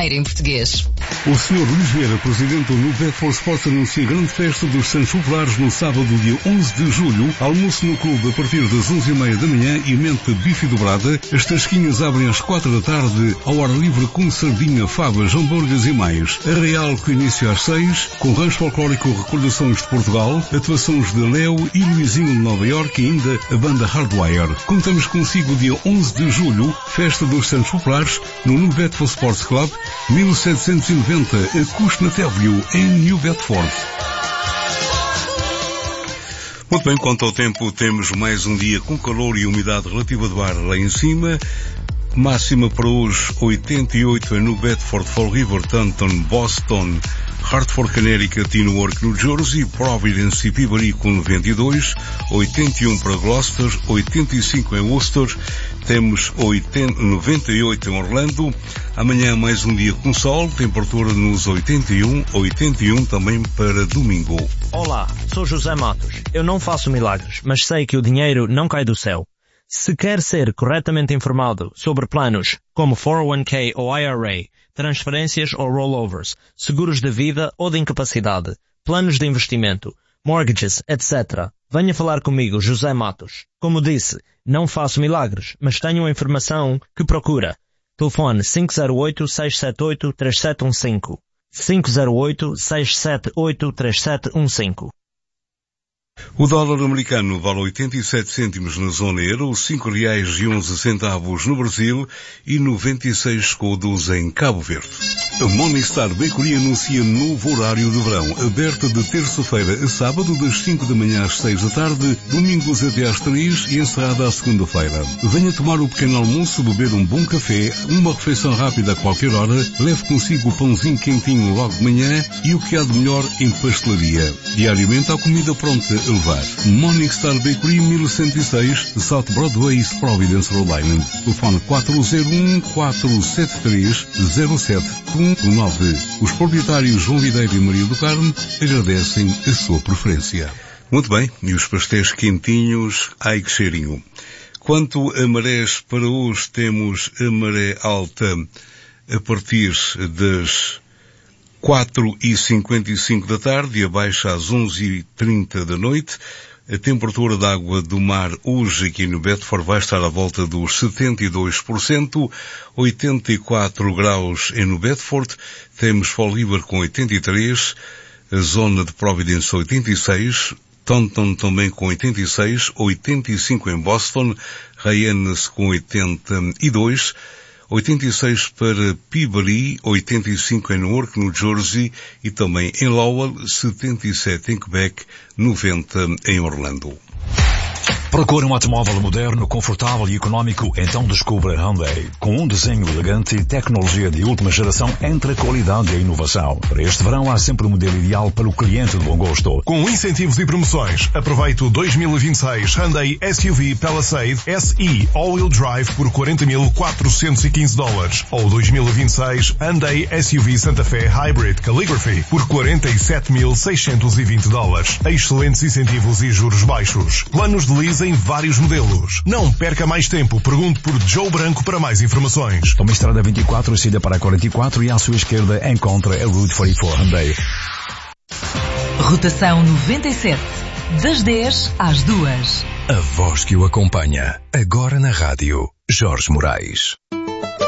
primeiro em português. O Sr. Luís Vieira, presidente do Betford Sports, anuncia a grande festa dos Santos Populares no sábado, dia 11 de julho. Almoço no clube a partir das 11h30 da manhã e mente bife dobrada. As tasquinhas abrem às 4 da tarde, ao ar livre com sardinha, favas, hambúrgueres e mais. Arraial com início às 6, com rancho folclórico Recordações de Portugal, atuações de Léo e Luizinho de Nova Iorque e ainda a banda Hardwire. Contamos consigo dia 11 de julho, festa dos Santos Populares, no Betford Sports Club, 1790, a Cusnatévio, em New Bedford. Muito bem, quanto ao tempo, temos mais um dia com calor e umidade relativa do ar lá em cima. Máxima para hoje, 88 no Bedford, Fall River, Taunton, Boston, Hartford, Connecticut e Newark, New Jersey, Providence e Peabody com 92, 81 para Gloucester, 85 em Worcester, temos 98 em Orlando. Amanhã mais um dia com sol, temperatura nos 81 também para domingo. Olá, sou José Matos. Eu não faço milagres, mas sei que o dinheiro não cai do céu. Se quer ser corretamente informado sobre planos como 401k ou IRA, transferências ou rollovers, seguros de vida ou de incapacidade, planos de investimento, mortgages, etc., venha falar comigo, José Matos. Como disse, não faço milagres, mas tenho a informação que procura. Telefone 508-678-3715. 508-678-3715. O dólar americano vale 87 cêntimos na zona euro, R$5,11 no Brasil e 96,12 em Cabo Verde. A Morningstar Bakery anuncia novo horário de verão, aberta de terça-feira a sábado das 5 da manhã às 6 da tarde, domingos até às 3 e encerrada à segunda-feira. Venha tomar o pequeno almoço, beber um bom café, uma refeição rápida a qualquer hora, leve consigo o pãozinho quentinho logo de manhã e o que há de melhor em pastelaria. Diariamente há comida pronta a levar. Morningstar Bakery 1106, South Broadway, Providence, Rhode Island. Telefone 401-473-0719. Os proprietários João Videira e Maria do Carmo agradecem a sua preferência. Muito bem, e os pastéis quentinhos, ai que cheirinho. Quanto a marés, para hoje temos a maré alta a partir das 4h55 da tarde e abaixo às 11h30 da noite. A temperatura da água do mar hoje aqui no Bedford vai estar à volta dos 72%, 84 graus em New Bedford, temos Fall River com 83, a zona de Providence 86, Taunton também com 86, 85 em Boston, Hyannis com 82, 86 para Peabody, 85 em Newark, New Jersey e também em Lowell, 77 em Quebec, 90 em Orlando. Procure um automóvel moderno, confortável e económico? Então descubra Hyundai. Com um desenho elegante e tecnologia de última geração entre a qualidade e a inovação. Para este verão há sempre o modelo ideal para o cliente de bom gosto. Com incentivos e promoções, aproveite o 2026 Hyundai SUV Palisade SE All-Wheel Drive por $40.415 ou 2026 Hyundai SUV Santa Fe Hybrid Calligraphy por $47.620. Excelentes incentivos e juros baixos. Planos de lease em vários modelos. Não perca mais tempo. Pergunte por Joe Branco para mais informações. Tome a estrada 24, saída para a 44 e à sua esquerda encontra a Route 44 Hyundai. Rotação 97. Das 10 às 2. A voz que o acompanha. Agora na rádio. Jorge Moraes.